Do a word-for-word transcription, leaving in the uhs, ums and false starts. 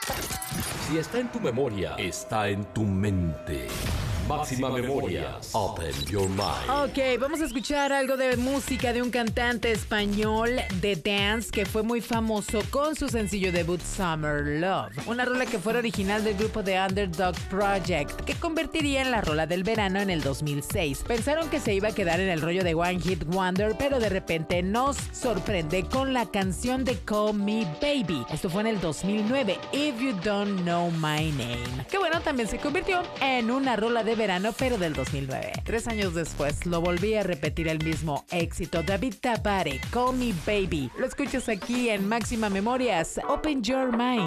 Si está en tu memoria, está en tu mente. Máxima Memorias. Open your mind. Ok, vamos a escuchar algo de música de un cantante español de dance que fue muy famoso con su sencillo debut Summer Love. Una rola que fue original del grupo The Underdog Project, que convertiría en la rola del verano en el dos mil seis. Pensaron que se iba a quedar en el rollo de One Hit Wonder, pero de repente nos sorprende con la canción de Call Me Baby. Esto fue en el dos mil nueve, If You Don't Know My Name. Que bueno, también se convirtió en una rola de verano, pero del dos mil nueve. Tres años después, lo volví a repetir el mismo éxito. David Tabare, Call Me Baby. Lo escuchas aquí en Máxima Memorias. Open Your Mind.